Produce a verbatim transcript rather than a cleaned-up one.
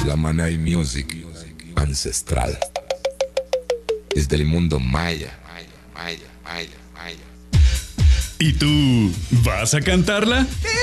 La Manai Music ancestral. Desde el mundo maya. Maya, maya, maya, maya. ¿Y tú vas a cantarla?